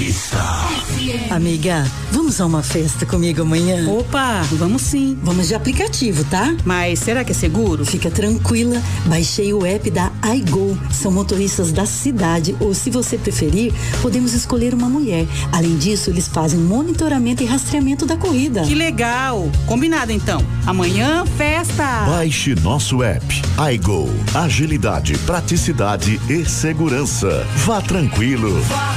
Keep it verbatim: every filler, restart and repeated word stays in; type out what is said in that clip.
Amiga, vamos a uma festa comigo amanhã? Opa, vamos sim. Vamos de aplicativo, tá? Mas será que é seguro? Fica tranquila, baixei o app da iGo. São motoristas da cidade, ou se você preferir, podemos escolher uma mulher. Além disso, eles fazem monitoramento e rastreamento da corrida. Que legal! Combinado então. Amanhã, festa! Baixe nosso app iGo. Agilidade, praticidade e segurança. Vá tranquilo.